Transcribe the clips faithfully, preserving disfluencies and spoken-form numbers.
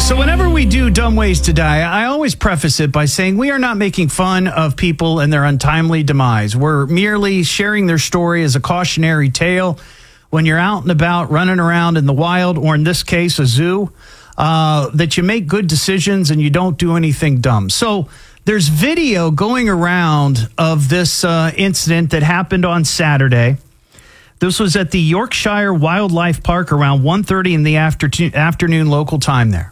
So whenever we do Dumb Ways to Die, I always preface it by saying we are not making fun of people and their untimely demise. We're merely sharing their story as a cautionary tale when you're out and about, running around in the wild, or in this case, a zoo, uh, that you make good decisions and you don't do anything dumb. So there's video going around of this uh, incident that happened on Saturday. This was at the Yorkshire Wildlife Park around one thirty in the after- afternoon local time there.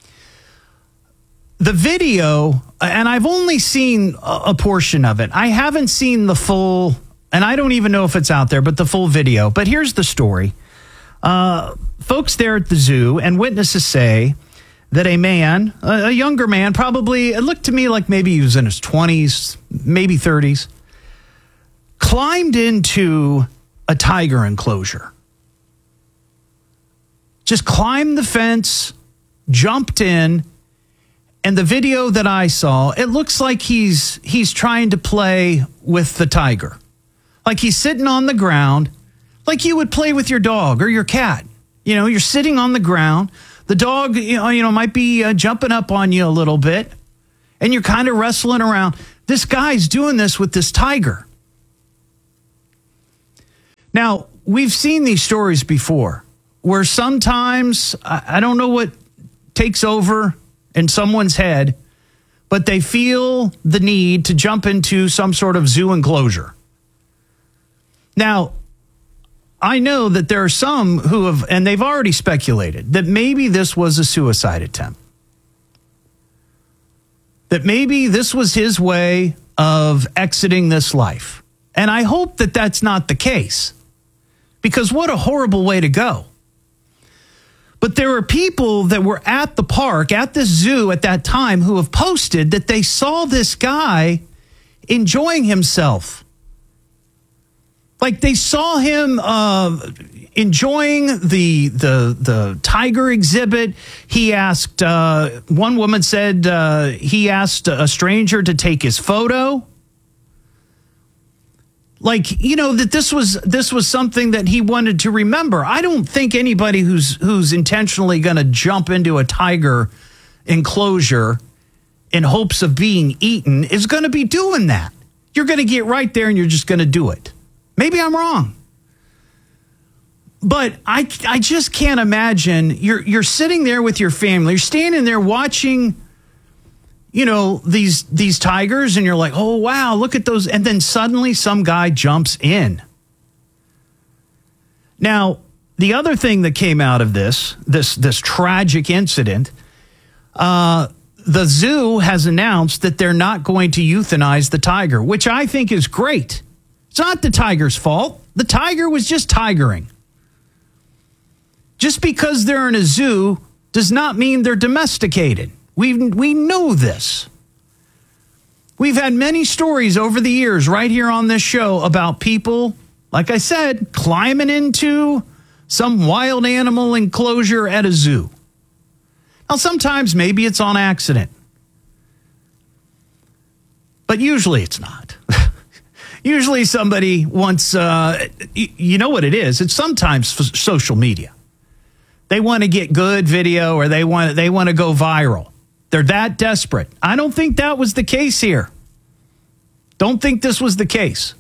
The video, and I've only seen a portion of it. I haven't seen the full, and I don't even know if it's out there, but the full video. But here's the story. Uh, folks there at the zoo and witnesses say that a man, a younger man, probably, it looked to me like maybe he was in his twenties, maybe thirties, climbed into a tiger enclosure. Just climbed the fence, jumped in. And the video that I saw, it looks like he's he's trying to play with the tiger. Like he's sitting on the ground, like you would play with your dog or your cat. You know, you're sitting on the ground. The dog, you know, you know might be uh, jumping up on you a little bit, and you're kind of wrestling around. This guy's doing this with this tiger. Now, we've seen these stories before, where sometimes, I, I don't know what takes over in someone's head, but they feel the need to jump into some sort of zoo enclosure. Now, I know that there are some who have, and they've already speculated, that maybe this was a suicide attempt. That maybe this was his way of exiting this life. And I hope that that's not the case, because what a horrible way to go. But there are people that were at the park, at the zoo at that time, who have posted that they saw this guy enjoying himself. Like they saw him uh, enjoying the, the, the tiger exhibit. He asked, uh, one woman said uh, he asked a stranger to take his photo. Like, you know, that this was this was something that he wanted to remember. I don't think anybody who's who's intentionally going to jump into a tiger enclosure in hopes of being eaten is going to be doing that. You're going to get right there and you're just going to do it. Maybe I'm wrong. But I, I just can't imagine you're you're sitting there with your family. You're standing there watching, you know, these these tigers, and you're like, oh, wow, look at those. And then suddenly some guy jumps in. Now, the other thing that came out of this, this, this tragic incident, uh, the zoo has announced that they're not going to euthanize the tiger, which I think is great. It's not the tiger's fault. The tiger was just tigering. Just because they're in a zoo does not mean they're domesticated. We we know this. We've had many stories over the years right here on this show about people, like I said, climbing into some wild animal enclosure at a zoo. Now, sometimes maybe it's on accident, but usually it's not. Usually somebody wants, uh, you know what it is? It's sometimes social media. They want to get good video, or they want they want to go viral. They're that desperate. I don't think that was the case here. Don't think this was the case.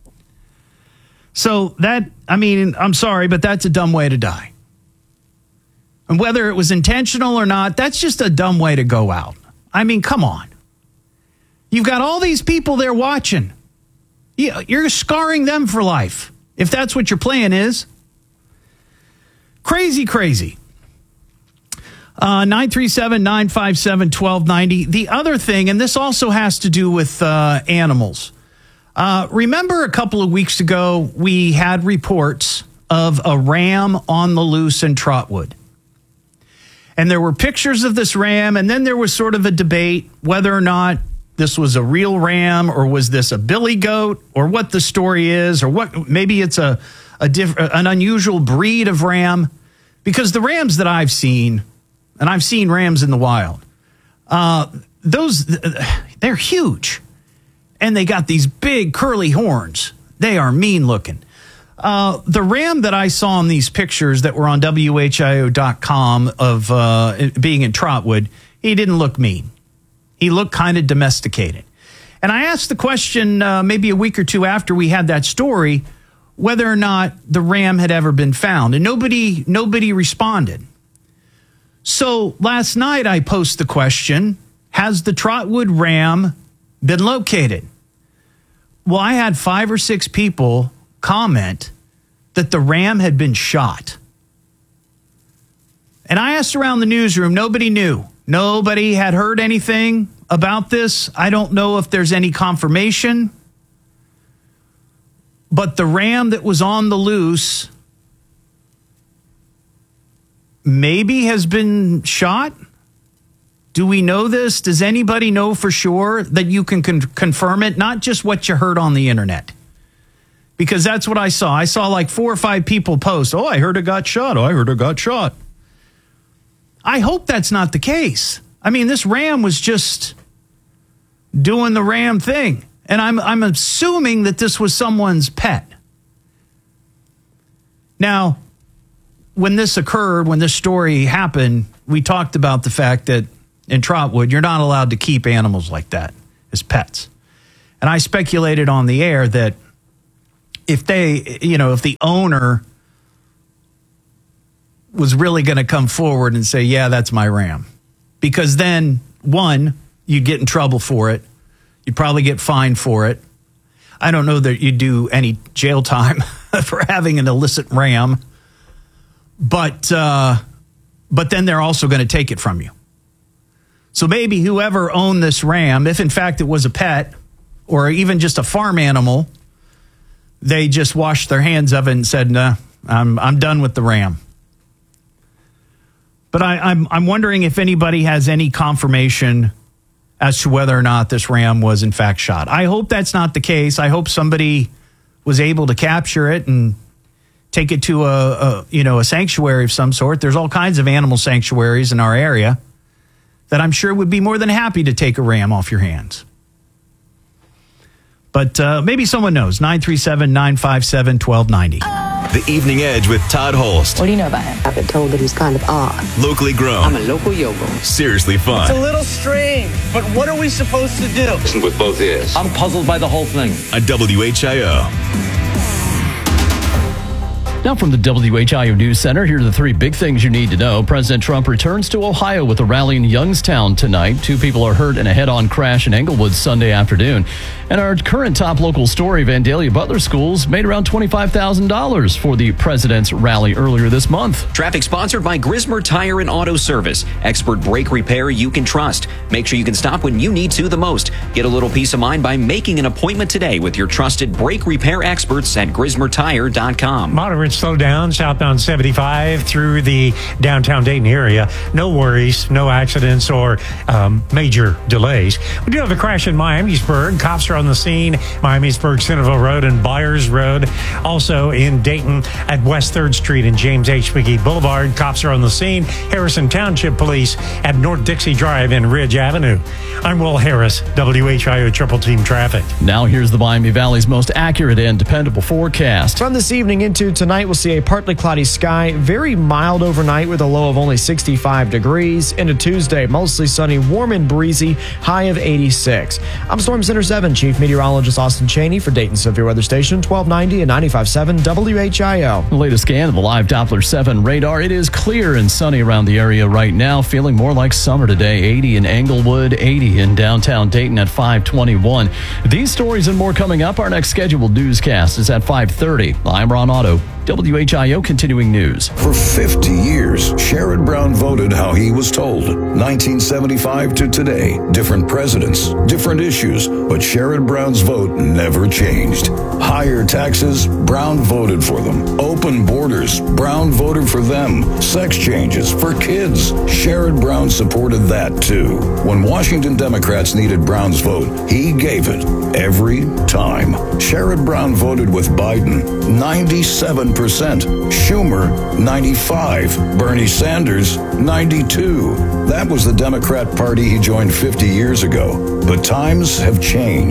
So that, I mean, I'm sorry, but that's a dumb way to die. And whether it was intentional or not, that's just a dumb way to go out. I mean, come on. You've got all these people there watching. You're scarring them for life, if that's what your plan is. Crazy, crazy. Uh, nine three seven, nine five seven, one two nine zero. The other thing, and this also has to do with uh, animals. Uh, remember a couple of weeks ago, we had reports of a ram on the loose in Trotwood. And there were pictures of this ram, and then there was sort of a debate whether or not this was a real ram, or was this a billy goat, or what the story is, or what maybe it's a, a diff, an unusual breed of ram. Because the rams that I've seen, and I've seen rams in the wild, uh, those, they're huge. And they got these big curly horns. They are mean looking. Uh, the Ram that I saw in these pictures that were on W H I O dot com of uh, being in Trotwood, he didn't look mean. He looked kind of domesticated. And I asked the question uh, maybe a week or two after we had that story, whether or not the Ram had ever been found. And nobody, nobody responded. So last night I posed the question, has the Trotwood Ram been located? Well, I had five or six people comment that the Ram had been shot. And I asked around the newsroom, nobody knew. Nobody had heard anything about this. I don't know if there's any confirmation. But the Ram that was on the loose maybe has been shot. Do we know this? Does anybody know for sure that you can con- confirm it? Not just what you heard on the internet. Because that's what I saw. I saw like four or five people post, oh, I heard it got shot. Oh, I heard it got shot. I hope that's not the case. I mean, this Ram was just doing the Ram thing. And I'm I'm assuming that this was someone's pet. Now, when this occurred, when this story happened, we talked about the fact that in Trotwood, you're not allowed to keep animals like that as pets. And I speculated on the air that if they, you know, if the owner was really going to come forward and say, yeah, that's my Ram. Because then, one, you'd get in trouble for it. You'd probably get fined for it. I don't know that you'd do any jail time for having an illicit Ram. But, uh, but then they're also going to take it from you. So maybe whoever owned this Ram, if in fact it was a pet or even just a farm animal, they just washed their hands of it and said, nah, I'm I'm done with the Ram. But I, I'm I'm wondering if anybody has any confirmation as to whether or not this Ram was in fact shot. I hope that's not the case. I hope somebody was able to capture it and take it to a, a you know a sanctuary of some sort. There's all kinds of animal sanctuaries in our area that I'm sure would be more than happy to take a Ram off your hands. But uh, maybe someone knows. nine three seven, nine five seven, one two nine zero. The Evening Edge with Todd Holst. What do you know about him? I've been told that he's kind of odd. Locally grown. I'm a local yogo. Seriously fun. It's a little strange, but what are we supposed to do? Listen with both ears. I'm puzzled by the whole thing. On W H I O. Now from the W H I O News Center, here are the three big things you need to know. President Trump returns to Ohio with a rally in Youngstown tonight. Two people are hurt in a head-on crash in Englewood Sunday afternoon. And our current top local story, Vandalia Butler Schools made around twenty-five thousand dollars for the president's rally earlier this month. Traffic sponsored by Grismer Tire and Auto Service. Expert brake repair you can trust. Make sure you can stop when you need to the most. Get a little peace of mind by making an appointment today with your trusted brake repair experts at grismer tire dot com. Moderate slow down southbound seventy-five through the downtown Dayton area. No worries, no accidents or um, major delays. We do have a crash in Miamisburg. Cops are on the scene. Miamisburg, Centerville Road and Byers Road. Also in Dayton at West third Street and James H. McGee Boulevard. Cops are on the scene. Harrison Township Police at North Dixie Drive and Ridge Avenue. I'm Will Harris, W H I O Triple Team Traffic. Now here's the Miami Valley's most accurate and dependable forecast. From this evening into tonight, we'll see a partly cloudy sky, very mild overnight with a low of only sixty-five degrees. Into Tuesday, mostly sunny, warm and breezy, high of eighty-six. I'm Storm Center seven Chief Meteorologist Austin Cheney for Dayton Severe Weather Station twelve ninety and ninety-five point seven W H I O. The latest scan of the live Doppler seven radar. It is clear and sunny around the area right now, feeling more like summer today. eighty in Englewood, eighty in downtown Dayton at five twenty-one. These stories and more coming up. Our next scheduled newscast is at five thirty. I'm Ron Otto, W H I O Continuing News. For fifty years, Sherrod Brown voted how he was told. nineteen seventy-five to today, different presidents, different issues, but Sherrod Brown's vote never changed. Higher taxes, Brown voted for them. Open borders, Brown voted for them. Sex changes for kids, Sherrod Brown supported that too. When Washington Democrats needed Brown's vote, he gave it every time. Sherrod Brown voted with Biden, ninety-seven percent. Schumer, ninety-five. Bernie Sanders, ninety-two. That was the Democrat Party he joined fifty years ago. But times have changed.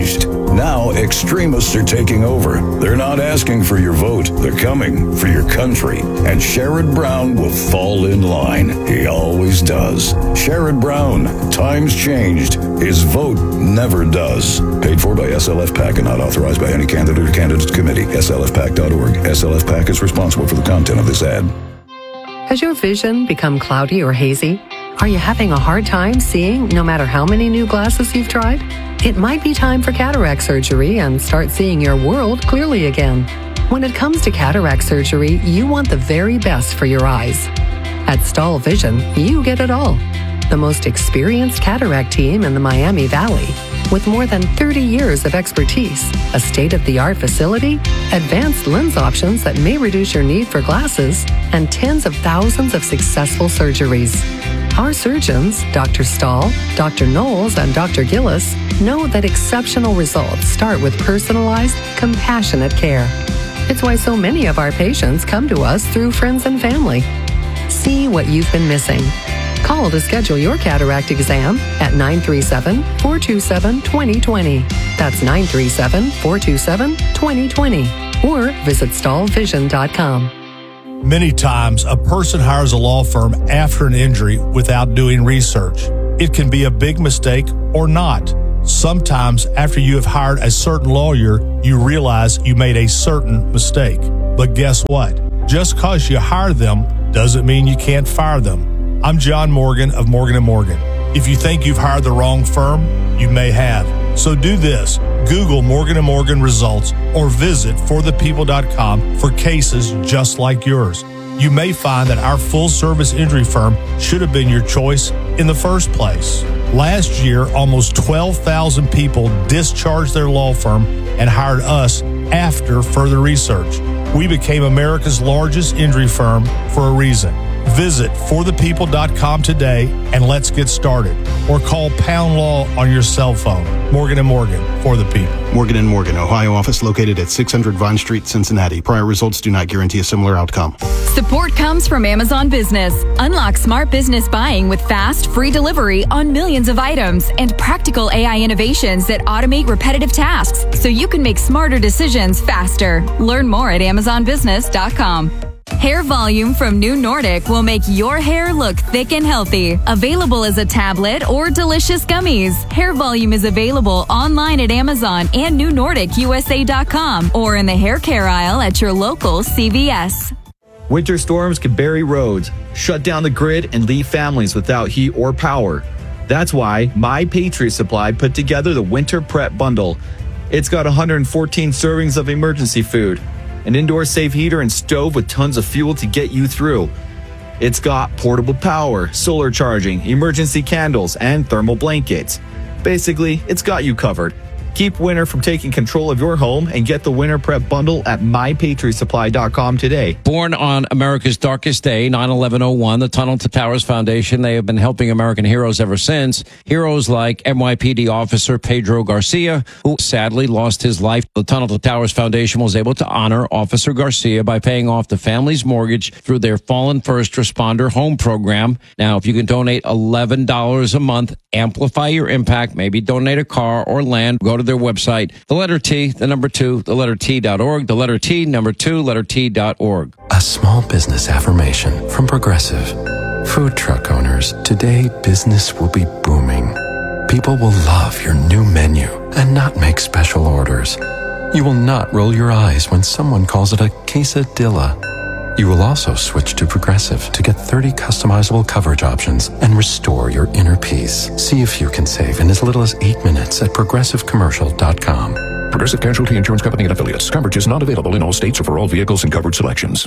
Now extremists are taking over. They're not asking for your vote. They're coming for your country. And Sherrod Brown will fall in line. He always does. Sherrod Brown. Times changed. His vote never does. Paid for by S L F PAC and not authorized by any candidate or candidates committee. S L F PAC dot org. S L F PAC is responsible for the content of this ad. Has your vision become cloudy or hazy? Are you having a hard time seeing no matter how many new glasses you've tried? It might be time for cataract surgery and start seeing your world clearly again. When it comes to cataract surgery, you want the very best for your eyes. At Stahl Vision, you get it all. The most experienced cataract team in the Miami Valley, with more than thirty years of expertise, a state-of-the-art facility, advanced lens options that may reduce your need for glasses, and tens of thousands of successful surgeries. Our surgeons, Doctor Stahl, Doctor Knowles, and Doctor Gillis, know that exceptional results start with personalized, compassionate care. It's why so many of our patients come to us through friends and family. See what you've been missing. Call to schedule your cataract exam at nine three seven, four two seven, two zero two zero. That's nine three seven, four two seven, two zero two zero. Or visit stahl vision dot com. Many times, a person hires a law firm after an injury without doing research. It can be a big mistake or not. Sometimes, after you have hired a certain lawyer, you realize you made a certain mistake. But guess what? Just because you hire them doesn't mean you can't fire them. I'm John Morgan of Morgan and Morgan. If you think you've hired the wrong firm, you may have. So do this. Google Morgan and Morgan results or visit for the people dot com for cases just like yours. You may find that our full-service injury firm should have been your choice in the first place. Last year, almost twelve thousand people discharged their law firm and hired us after further research. We became America's largest injury firm for a reason. Visit for the people dot com today and let's get started. Or call Pound Law on your cell phone. Morgan and Morgan, for the people. Morgan and Morgan, Ohio office located at six hundred Vine Street, Cincinnati. Prior results do not guarantee a similar outcome. Support comes from Amazon Business. Unlock smart business buying with fast, free delivery on millions of items and practical A I innovations that automate repetitive tasks so you can make smarter decisions faster. Learn more at amazon business dot com. Hair Volume from New Nordic will make your hair look thick and healthy. Available as a tablet or delicious gummies. Hair Volume is available online at Amazon and new nordic u s a dot com or in the hair care aisle at your local C V S. Winter storms can bury roads, shut down the grid, and leave families without heat or power. That's why My Patriot Supply put together the Winter Prep Bundle. It's got one hundred fourteen servings of emergency food, an indoor safe heater and stove with tons of fuel to get you through. It's got portable power, solar charging, emergency candles, and thermal blankets. Basically, it's got you covered. Keep winter from taking control of your home and get the Winter Prep Bundle at my patriot supply dot com today. Born on America's darkest day, nine eleven oh one, the Tunnel to Towers Foundation, they have been helping American heroes ever since. Heroes like N Y P D officer Pedro Garcia, who sadly lost his life. The Tunnel to Towers Foundation was able to honor Officer Garcia by paying off the family's mortgage through their Fallen First Responder Home Program. Now, if you can donate eleven dollars a month, amplify your impact, maybe donate a car or land, go to their website, the letter T, the number two, the letter T dot org, the letter T, number two, letter T dot org. A small business affirmation from Progressive. Food truck owners, today business will be booming. People will love your new menu and not make special orders. You will not roll your eyes when someone calls it a quesadilla. You will also switch to Progressive to get thirty customizable coverage options and restore your inner peace. See if you can save in as little as eight minutes at progressive commercial dot com. Progressive Casualty Insurance Company and Affiliates. Coverage is not available in all states or for all vehicles and coverage selections.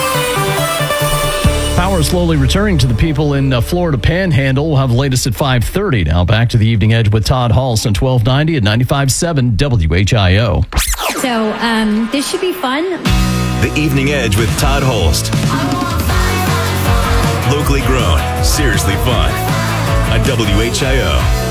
Power slowly returning to the people in uh, Florida Panhandle. We'll have the latest at five thirty. Now back to the Evening Edge with Todd Hulse on twelve ninety at ninety-five point seven W H I O. So um, this should be fun. The Evening Edge with Todd Hulse. Locally grown, seriously fun. On W H I O.